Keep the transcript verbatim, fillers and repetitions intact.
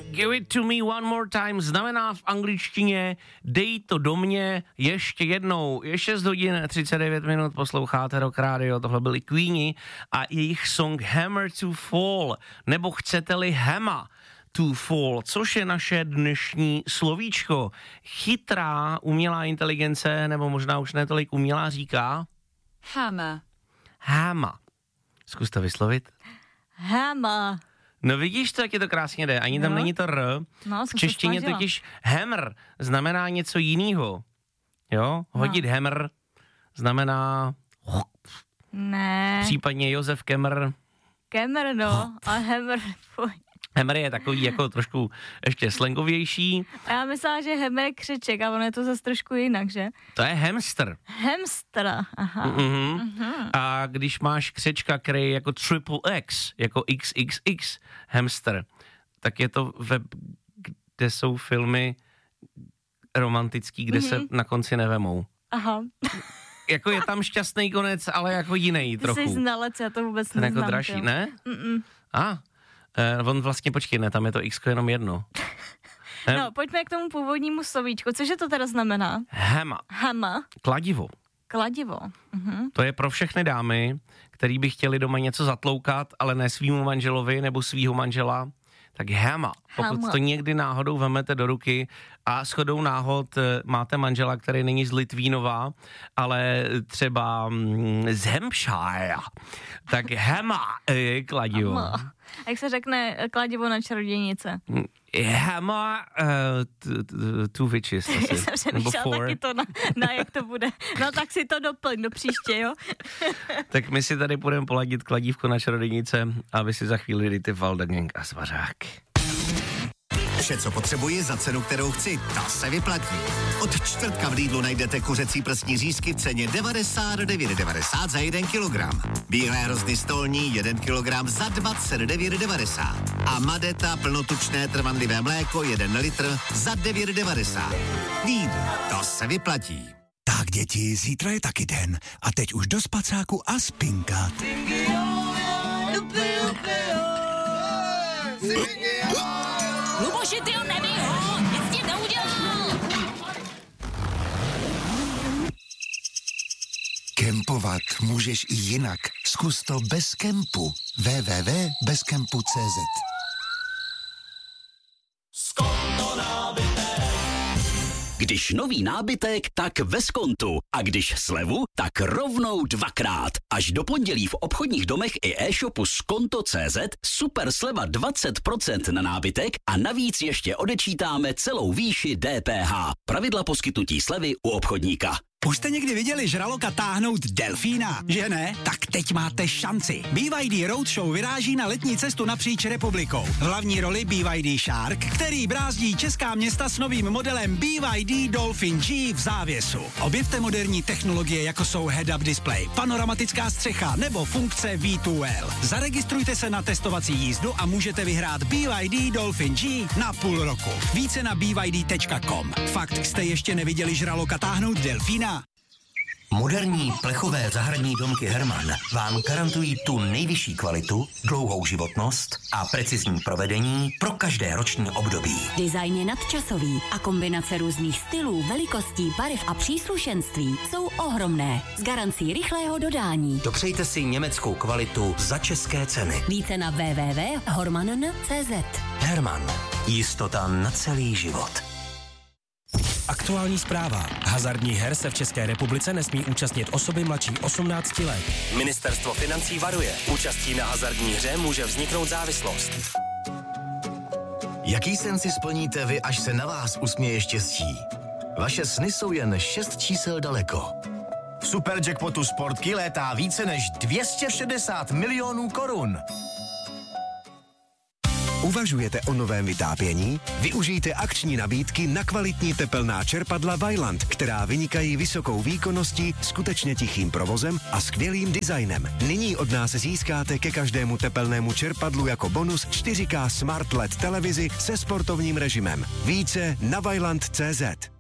Give it to me one more time znamená v angličtině dej to do mě ještě jednou. Je šest hodin třicet devět minut, posloucháte Rock Radio, tohle byli Queeni a jejich song Hammer to Fall, nebo chcete-li Hammer to Fall, což je naše dnešní slovíčko. Chytrá umělá inteligence, nebo možná už ne tolik umělá, říká Hammer. Hammer. Zkus to vyslovit. Hammer. No vidíš to, jak je to krásně jde. Ani tam no. není to R. No, v češtině totiž hammer znamená něco jiného. Jo? Hodit no. hammer znamená... Ne. Případně Josef Kemmer. Kemmer, no. A hammer... Hammer je takový jako trošku ještě slangovější. A já myslela, že hammer je křeček a ono je to zase trošku jinak, že? To je hamster. Hamster, aha. Mm-hmm. Mm-hmm. A když máš křečka, který je jako triple X, jako X X X hamster, tak je to web, kde jsou filmy romantický, kde mm-hmm. se na konci nevemou. Aha. Jako je tam šťastný konec, ale jako jiný trochu. Ty jsi znalec, já to vůbec neznám. Jako dražší, jo. Ne? Mm-mm. A, eh, on vlastně, počkej, ne, tam je to X jenom jedno. No, pojďme k tomu původnímu slovíčku. Cože to teda znamená? Hammer. Hammer. Kladivo. Kladivo. Mhm. To je pro všechny dámy, který by chtěli doma něco zatloukat, ale ne svýmu manželovi nebo svýho manžela, tak hammer. Pokud Hammer. to někdy náhodou vemete do ruky a shodou náhod máte manžela, který není z Litvínova, ale třeba mm, z Hampshire, tak hammer je kladivo. Hammer. Jak se řekne kladivo na čarodějnice? Hammer uh, t, t, two witches. Já jsem přemýšlela taky to, na, na jak to bude. No tak si to doplň do příště, jo? Tak my si tady půjdeme poladit kladívko na čarodějnice a vy si za chvíli dejte Valdagang a Svařák. Vše, co potřebuji za cenu, kterou chci, ta se vyplatí. Od čtvrtka v Lidlu najdete kuřecí prsní řízky v ceně devadesát devět devadesát za jeden kilogram. Bílé hrozny stolní jeden kilogram za dvacet devět devadesát. A Madeta plnotučné trvanlivé mléko jeden litr za devět devadesát. Lidl, to se vyplatí. Tak děti, zítra je taky den. A teď už do spacáku a spinkat. Luboši, ty ho nebij ho, nic tím neudělal. Kempovat můžeš i jinak. Zkus to bez kempu. w w w tečka bez kempu tečka cé zet. Když nový nábytek, tak ve Skontu. A když slevu, tak rovnou dvakrát. Až do pondělí v obchodních domech i e-shopu skonto tečka cé zet super sleva dvacet procent na nábytek a navíc ještě odečítáme celou výši D P H. Pravidla poskytnutí slevy u obchodníka. Už jste někdy viděli žraloka táhnout delfína, že ne? Tak teď máte šanci. B Y D Roadshow vyráží na letní cestu napříč republikou. V hlavní roli B Y D Shark, který brázdí česká města s novým modelem B Y D Dolphin G v závěsu. Objevte moderní technologie, jako jsou head-up display, panoramatická střecha nebo funkce V dva L. Zaregistrujte se na testovací jízdu a můžete vyhrát B Y D Dolphin G na půl roku. Více na b y d tečka com. Fakt jste ještě neviděli žraloka táhnout delfína? Moderní plechové zahradní domky Hermann vám garantují tu nejvyšší kvalitu, dlouhou životnost a precizní provedení pro každé roční období. Design je nadčasový a kombinace různých stylů, velikostí, barev a příslušenství jsou ohromné. S garancí rychlého dodání. Dopřejte si německou kvalitu za české ceny. Více na w w w tečka hormann tečka cé zet. Hermann. Jistota na celý život. Aktuální zpráva. Hazardních her se v České republice nesmí účastnit osoby mladší osmnácti let. Ministerstvo financí varuje. Účastí na hazardní hře může vzniknout závislost. Jaký sen si splníte vy, až se na vás usměje štěstí? Vaše sny jsou jen šest čísel daleko. V Superjackpotu Sportky létá více než dvě stě šedesát milionů korun. Uvažujete o novém vytápění? Využijte akční nabídky na kvalitní tepelná čerpadla Vaillant, která vynikají vysokou výkonností, skutečně tichým provozem a skvělým designem. Nyní od nás získáte ke každému tepelnému čerpadlu jako bonus čtyři ká Smart L E D televizi se sportovním režimem. Více na vaillant tečka cé zet.